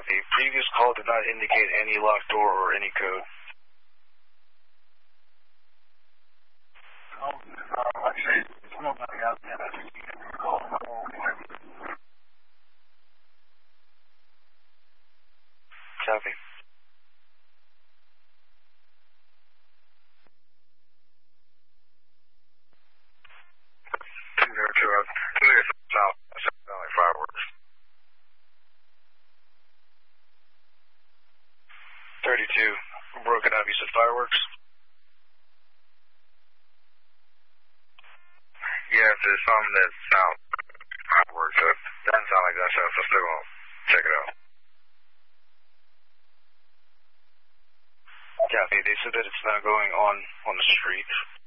Copy. Previous call did not indicate any locked door or any code. Copy. South. Valley Fireworks. 32. Broken up. You said fireworks? Yeah, if there's something that sounds fireworks, so it doesn't sound like gunshots, so still gonna check it out. Copy. They said that it's not going on the street.